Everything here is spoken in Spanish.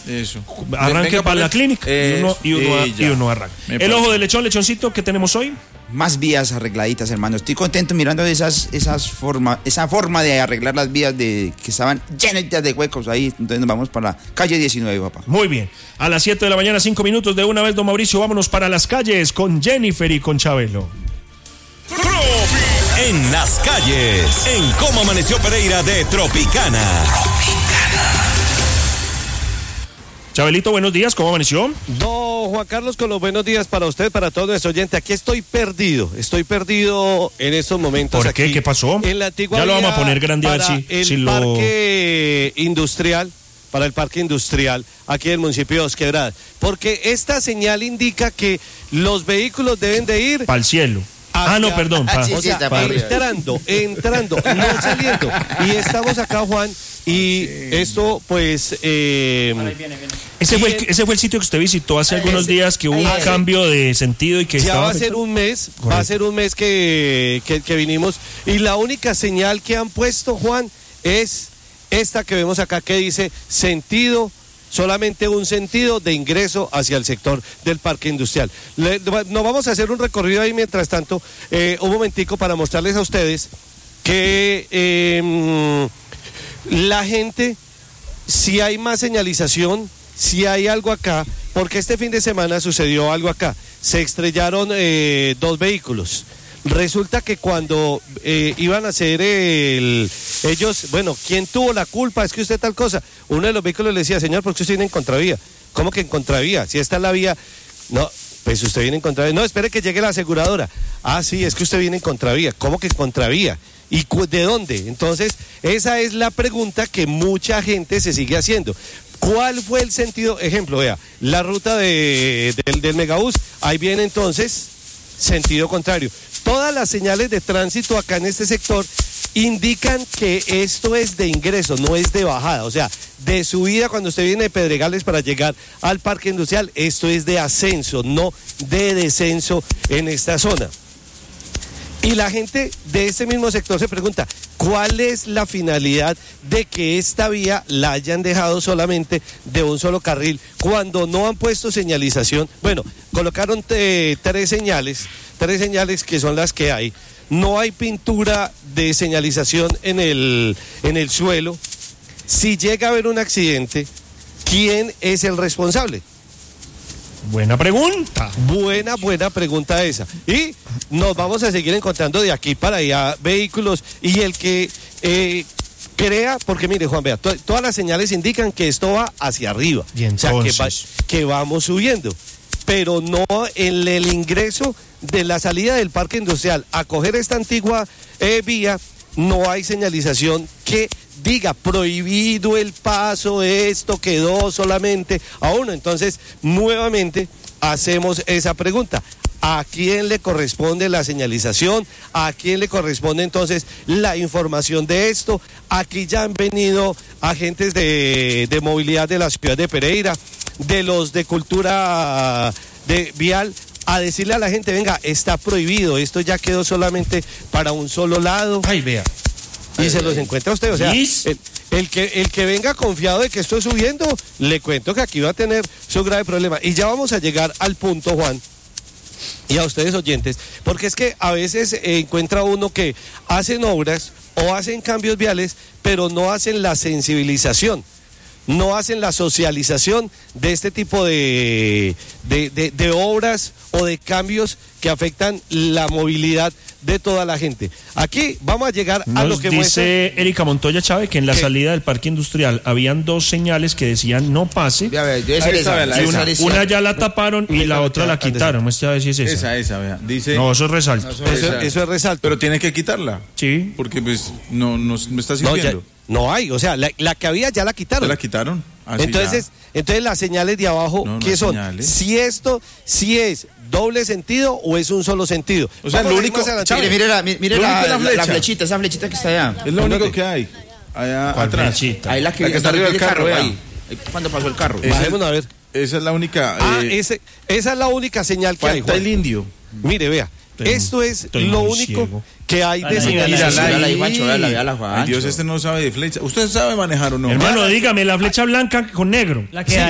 Eso. Arranque para la clínica y uno arranca. El ojo de lechón, lechoncito, ¿qué tenemos hoy? Más vías arregladitas, hermano. Estoy contento mirando esa forma de arreglar las vías que estaban llenas de huecos ahí. Entonces nos vamos para la calle 19, papá. Muy bien. A las 7 de la mañana, 5 minutos de una vez, don Mauricio, vámonos para las calles con Jennifer y con Chabelo. En las calles, en Cómo Amaneció Pereira de Tropicana. Chabelito, buenos días, ¿cómo amaneció? Don Juan Carlos, con los buenos días para usted, para todos nuestros oyentes. Aquí estoy perdido en estos momentos. ¿Por qué? Aquí, ¿Qué pasó? En la antigua ya lo vamos a poner grande a ver el parque industrial, para el parque industrial aquí del municipio de Dos Quebradas. Porque esta señal indica que los vehículos deben de ir para el cielo. No, perdón. O sea, entrando, no saliendo. Y estamos acá, Juan, y esto, pues... Ese fue el sitio que usted visitó hace algunos días, que hubo un cambio de sentido y que ya va a ser un mes, que vinimos, y la única señal que han puesto, Juan, es esta que vemos acá, que dice sentido, solamente un sentido de ingreso hacia el sector del parque industrial. Nos vamos a hacer un recorrido ahí mientras tanto, un momentico para mostrarles a ustedes que la gente, si hay más señalización, si hay algo acá, porque este fin de semana sucedió algo acá, se estrellaron 2 vehículos. Resulta que cuando iban a hacer ellos, bueno, ¿quién tuvo la culpa? Es que usted tal cosa. Uno de los vehículos le decía, señor, ¿por qué usted viene en contravía? ¿Cómo que en contravía? Si esta es la vía, no, pues usted viene en contravía. No, espere que llegue la aseguradora. Sí, es que usted viene en contravía. ¿Cómo que en contravía? ¿Y de dónde? Entonces, esa es la pregunta que mucha gente se sigue haciendo. ¿Cuál fue el sentido? Ejemplo, vea, la ruta del Megabús, ahí viene entonces sentido contrario. Todas las señales de tránsito acá en este sector indican que esto es de ingreso, no es de bajada. O sea, de subida cuando usted viene de Pedregales para llegar al parque industrial, esto es de ascenso, no de descenso en esta zona. Y la gente de ese mismo sector se pregunta, ¿cuál es la finalidad de que esta vía la hayan dejado solamente de un solo carril cuando no han puesto señalización? Bueno, colocaron 3 señales que son las que hay. No hay pintura de señalización en el suelo. Si llega a haber un accidente, ¿quién es el responsable? Buena pregunta. Buena pregunta esa. Y nos vamos a seguir encontrando de aquí para allá vehículos, y el que crea, porque mire, Juan, vea, todas las señales indican que esto va hacia arriba. Y entonces, o sea, que vamos subiendo, pero no en el ingreso de la salida del parque industrial a coger esta antigua vía. No hay señalización que diga prohibido el paso, esto quedó solamente a uno. Entonces, nuevamente hacemos esa pregunta. ¿A quién le corresponde la señalización? ¿A quién le corresponde entonces la información de esto? Aquí ya han venido agentes de movilidad de la ciudad de Pereira, de los de cultura de vial, a decirle a la gente, venga, está prohibido, esto ya quedó solamente para un solo lado. Ay, vea. Y se los encuentra usted, o sea, el que venga confiado de que esto es subiendo, le cuento que aquí va a tener su grave problema. Y ya vamos a llegar al punto, Juan, y a ustedes oyentes, porque es que a veces encuentra uno que hacen obras o hacen cambios viales, pero no hacen la sensibilización, no hacen la socialización de este tipo de obras o de cambios que afectan la movilidad de toda la gente. Aquí vamos a llegar a lo que muestra. Dice Erika Montoya Chávez que en la salida del parque industrial habían 2 señales que decían no pase. Una ya la taparon y la otra la quitaron. Muestra a ver si es esa. Esa, vea. Dice, no, eso es resalto. Eso es resalto. Pero tiene que quitarla. Sí. Porque pues no me está sirviendo. No hay, o sea, la que había ya la quitaron. ¿Ya la quitaron? Entonces las señales de abajo, ¿qué son? Señales. Si es doble sentido o es un solo sentido. O sea, lo único... Mire la flechita, esa flechita que está allá. Es lo único que hay. Allá atrás. Flechita? Ahí la que está arriba del carro, ahí. ¿Cuándo pasó el carro? Bajémonos a ver. Esa es la única... esa es la única señal que hay, Juan. El indio. Mire, vea. Esto es lo único ciego que hay de señalización. Dios, este no sabe de flecha. ¿Usted sabe manejar o no? Hermano, dígame, la flecha blanca con negro. La que